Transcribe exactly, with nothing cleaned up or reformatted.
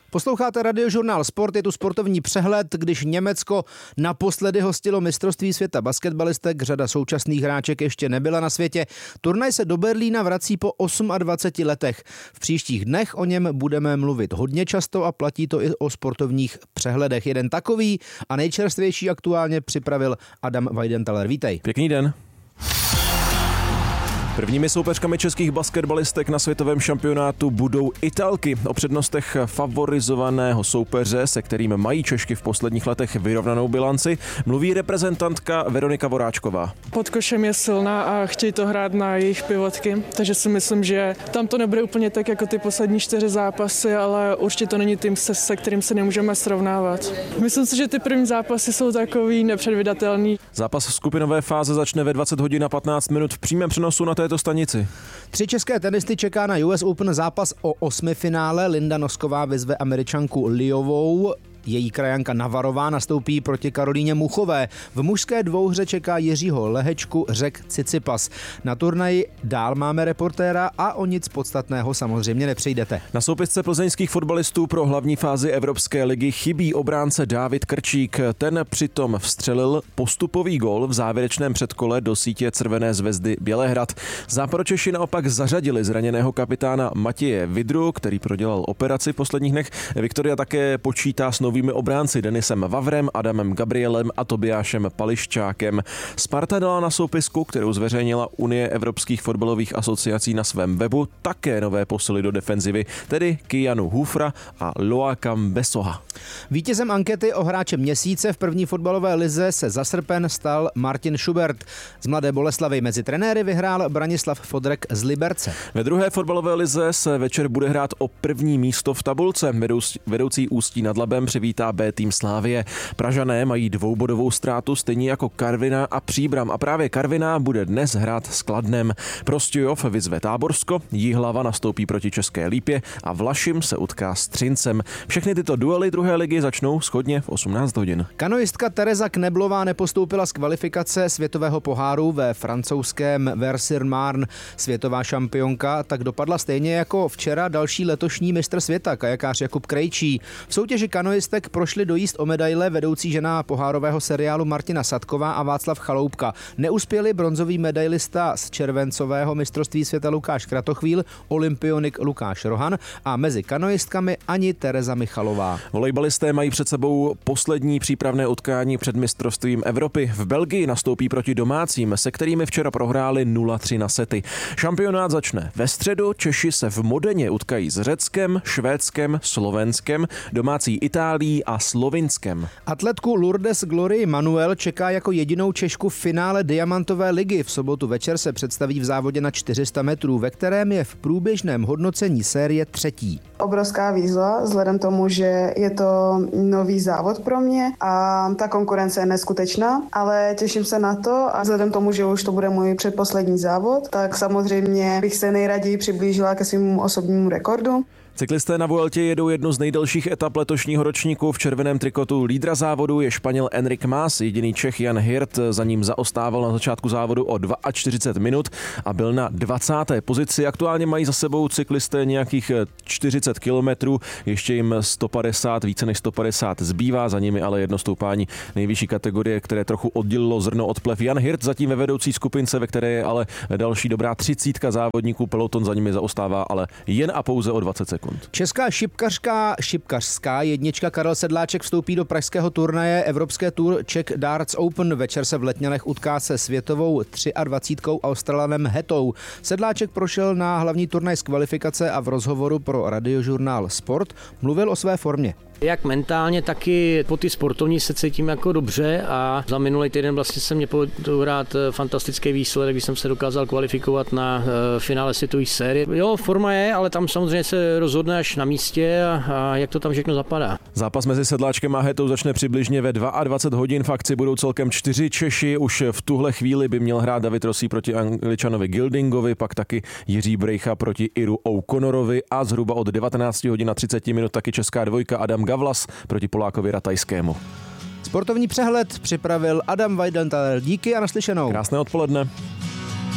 Posloucháte Radiožurnál Sport, je tu sportovní přehled, když Německo naposledy hostilo mistrovství světa basketbalistek, řada současných hráček ještě nebyla na světě. Turnaj se do Berlína vrací po dvaceti osmi letech. V příštích dnech o něm budeme mluvit hodně často a platí to i o sportovních přehledech. Jeden takový a nejčerstvější aktuálně připravil Adam Weidenthaler. Vítej. Pěkný den. Prvními soupeřkami českých basketbalistek na světovém šampionátu budou Italky. O přednostech favorizovaného soupeře, se kterým mají Češky v posledních letech vyrovnanou bilanci, mluví reprezentantka Veronika Voráčková. Pod košem je silná a chtějí to hrát na jejich pivotky, takže si myslím, že tam to nebude úplně tak jako ty poslední čtyři zápasy, ale určitě to není tým, se, se kterým se nemůžeme srovnávat. Myslím si, že ty první zápasy jsou takový nepředvídatelný. Zápas skupinové fáze začne ve dvacet hodin a patnáct minut v přímém přenosu na této stanici. Tři české tenisty čeká na U S Open zápas o osmifinále. Linda Nosková vyzve Američanku Liovou. Její krajanka Navarová nastoupí proti Karolíně Muchové. V mužské dvouhře čeká Jiřího Lehečku, Řek Tsitsipas. Na turnaji dál máme reportéra a o nic podstatného samozřejmě nepřijdete. Na soupisce plzeňských fotbalistů pro hlavní fázi Evropské ligy chybí obránce Dávid Krčík. Ten přitom vstřelil postupový gól v závěrečném předkole do sítě Crvené zvezdy Bělehrad. Západočeši naopak zařadili zraněného kapitána Matěje Vidru, který prodělal operaci v posledních dnech. Viktoria také počítá s novými obránci Denisem Vavrem, Adamem Gabrielem a Tobiášem Pališčákem. Sparta dala na soupisku, kterou zveřejnila Unie evropských fotbalových asociací na svém webu, také nové posily do defenzivy, tedy Kijanu Hufra a Loakam Besoha. Vítězem ankety o hráče měsíce v první fotbalové lize se za srpen stal Martin Schubert. Z Mladé Boleslavi mezi trenéry vyhrál Branislav Fodrek z Liberce. Ve druhé fotbalové lize se večer bude hrát o první místo v tabulce. Vedoucí Ústí nad Labem přivítá B tým Slávie. Pražané mají dvoubodovou ztrátu stejně jako Karviná a Příbram a právě Karviná bude dnes hrát s Kladnem. Prostějov vyzve Táborsko, Jihlava nastoupí proti České Lípě a Vlašim se utká s Třincem. Všechny tyto duely druhé ligy začnou shodně v osmnáct hodin. Kanoistka Tereza Kneblová nepostoupila z kvalifikace světového poháru ve francouzském Vers-sur-Marne. Světová šampionka tak dopadla stejně jako včera další letošní mistr světa, kajakář Jakub Krejčí. V soutěži kanoistek prošli dojíst o medaile vedoucí žena pohárového seriálu Martina Sadková a Václav Chaloupka. Neuspěli bronzový medailista z červencového mistrovství světa Lukáš Kratochvíl, olympionik Lukáš Rohan a mezi kanoistkami ani Tereza Michalová. Volejbalisté mají před sebou poslední přípravné utkání před mistrovstvím Evropy. V Belgii nastoupí proti domácím, se kterými včera prohráli nula tři na sety. Šampionát začne ve středu, Češi se v Modeně utkají s Řeckem, Švédskem, Slovenskem, domácí Itálií a Slovinskem. Atletku Lourdes Glory Manuel čeká jako jedinou Češku v finále Diamantové ligy. V sobotu večer se představí v závodě na čtyři sta metrů, ve kterém je v průběžném hodnocení série třetí. Obrovská výzva, vzhledem tomu, že je to nový závod pro mě a ta konkurence je neskutečná, ale těším se na to a vzhledem tomu, že už to bude můj předposlední závod, tak samozřejmě bych se nejraději přiblížila ke svému osobnímu rekordu. Cyklisté na Vueltě jedou jednu z nejdelších etap letošního ročníku. V červeném trikotu lídra závodu je Španěl Enric Mas, jediný Čech Jan Hirt za ním zaostával na začátku závodu o čtyřicet dva minut a byl na dvacáté pozici. Aktuálně mají za sebou cyklisté nějakých čtyřicet kilometrů, ještě jim sto padesát, více než sto padesát zbývá, za nimi ale jedno stoupání nejvyšší kategorie, které trochu oddělilo zrno od plev. Jan Hirt zatím ve vedoucí skupince, ve které je ale další dobrá třicítka závodníků, peloton za nimi zaostává, ale jen a pouze o dvacet sekund. Česká šipkařská, šipkařská jednička Karel Sedláček vstoupí do pražského turnaje Evropské Tour Czech Darts Open. Večer se v Letňanech utká se světovou dvacítkou tři Australanem Hetou. Sedláček prošel na hlavní turnaj z kvalifikace a v rozhovoru pro Radiožurnál Sport mluvil o své formě. Jak mentálně, tak i po ty sportovní se cítím jako dobře a za minulý týden vlastně se mě povedl hrát fantastický výsledek, když jsem se dokázal kvalifikovat na finále světové série. Jo, forma je, ale tam samozřejmě se rozhodne až na místě a, a jak to tam všechno zapadá. Zápas mezi Sedláčkem a Hetou začne přibližně ve dvacet dva hodin. V akci budou celkem čtyři Češi. Už v tuhle chvíli by měl hrát David Rossi proti Angličanovi Gildingovi, pak taky Jiří Brejcha proti Iru O'Connorovi a zhruba od devatenáct hodin a třicet minut taky česká dvojka Adam Gavlas proti Polákovi Ratajskému. Sportovní přehled připravil Adam Weidenthaler. Díky a naslyšenou. Krásné odpoledne.